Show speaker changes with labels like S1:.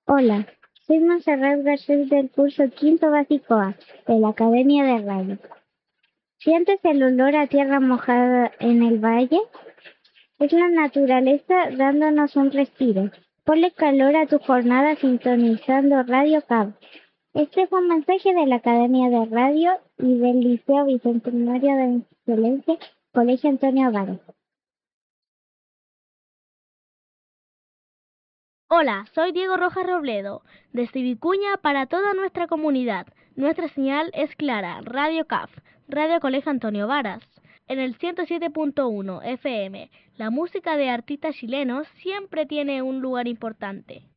S1: Hola, soy Montserrat Garcés del curso quinto básico A de la Academia de Radio. ¿Sientes el olor a tierra mojada en el valle? Es la naturaleza dándonos un respiro. Ponle calor a tu jornada sintonizando Radio Cab. Este fue un mensaje de la Academia de Radio y del Liceo Bicentenario de Excelencia, Colegio Antonio Varas.
S2: Hola, soy Diego Rojas Robledo, desde Vicuña para toda nuestra comunidad. Nuestra señal es clara, Radio CAF, Radio Colegio Antonio Varas. En el 107.1 FM, la música de artistas chilenos siempre tiene un lugar importante.